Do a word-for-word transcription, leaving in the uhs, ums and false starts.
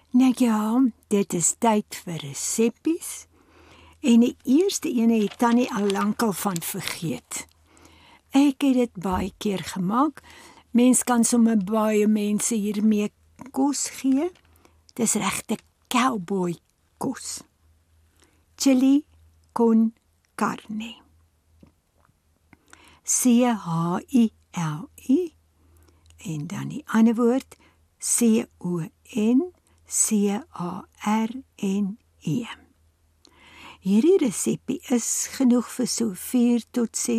Nou ja, dit is tyd vir reseppies. En die eerste ene het Tannie al lankal van vergeet. Ek het dit baie keer gemaak. Mens kan sommer baie mense hiermee kos gee. Dis regte cowboy kos. Chili con carne. C H I L I. En dan die ander woord, C O N C A R N E. Hierdie resepie is genoeg vir so vier tot ses